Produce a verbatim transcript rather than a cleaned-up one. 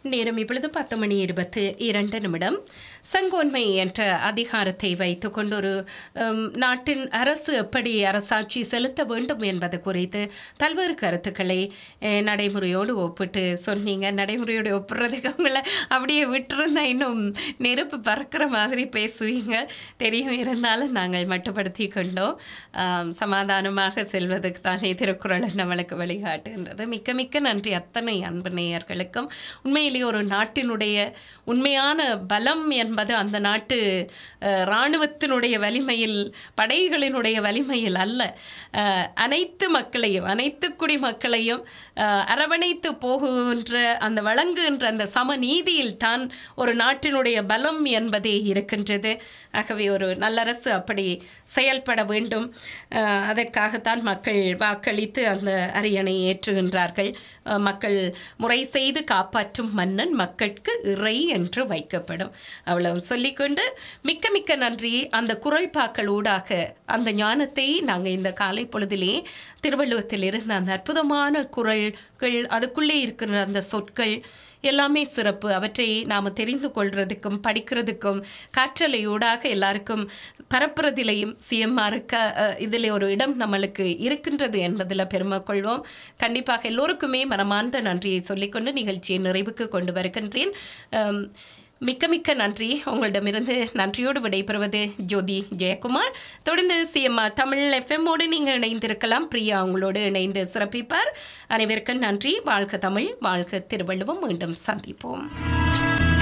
நேரம் இப்பொழுது பத்து மணி இருபத்து இரண்டு நிமிடம். சங்கோன்மை என்ற அதிகாரத்தை வைத்து கொண்டொரு நாட்டின் அரசு எப்படி அரசாட்சி செலுத்த வேண்டும் என்பது குறித்து பல்வேறு கருத்துக்களை நடைமுறையோடு ஒப்பிட்டு சொன்னீங்க. நடைமுறையோடு ஒப்புறதுக்கு அவங்கள அப்படியே விட்டுருந்தா இன்னும் நெருப்பு பறக்கிற மாதிரி பேசுவீங்க தெரியும். இருந்தாலும் நாங்கள் மட்டுப்படுத்தி கொண்டோம். சமாதானமாக செல்வதற்கு தானே திருக்குறள் நம்மளுக்கு வழிகாட்டுகின்றது. மிக்க மிக்க நன்றி அத்தனை அன்பு நேயர்களுக்கும். உண்மையிலேயே ஒரு நாட்டினுடைய உண்மையான பலம் என்பது அந்த நாட்டு இராணுவத்தினுடைய வலிமையில், படைகளினுடைய வலிமையில் அல்ல, அனைத்து மக்களையும் அனைத்து குடிமக்களையும் அரவணைத்து போகின்ற அந்த வழங்குகின்ற அந்த சமநீதியில் தான் ஒரு நாட்டினுடைய பலம் என்பதே இருக்கின்றது. ஆகவே ஒரு நல்லரசு அப்படி செயல்பட வேண்டும். அதற்காகத்தான் மக்கள் வாக்களித்து அந்த அரியணை ஏற்றுகின்றார்கள். மக்கள் முறை செய்து காப்பாற்றும் மன்னன் மக்களுக்கு இறை என்று வைக்கப்படும். அவ்வளவு சொல்லிக்கொண்டு மிக்க மிக்க நன்றி. அந்த குறள்பாக்கள் ஊடாக அந்த ஞானத்தை நாங்கள் இந்த காலை பொழுதிலே திருவள்ளுவத்தில் இருந்த அந்த அற்புதமான குறள்கள், அதுக்குள்ளே இருக்கிற அந்த சொற்கள் எல்லாமே சிறப்பு. அவற்றை நாம் தெரிந்து கொள்றதுக்கும் படிக்கிறதுக்கும் காற்றலையூடாக எல்லாருக்கும் பரப்புறதிலையும் சிஎம்ஆருக்க இதில் ஒரு இடம் நம்மளுக்கு இருக்கின்றது என்பதில் பெருமை கொள்வோம். கண்டிப்பாக எல்லோருக்குமே மனமார்ந்த நன்றியை சொல்லிக்கொண்டு நிகழ்ச்சியை நிறைவுக்கு கொண்டு வருகின்றேன். மிக்க மிக்க நன்றி. உங்களிடமிருந்து நன்றியோடு விடைபெறுவது ஜோதி ஜெயக்குமார். தொடர்ந்து சிஎம்ஆர் தமிழ் எஃப்எம்மோடு நீங்கள் இணைந்திருக்கலாம். பிரியா உங்களோடு இணைந்து சிறப்பிப்பார். அனைவருக்கும் நன்றி. வாழ்க தமிழ், வாழ்க திருவள்ளுவம். மீண்டும் சந்திப்போம்.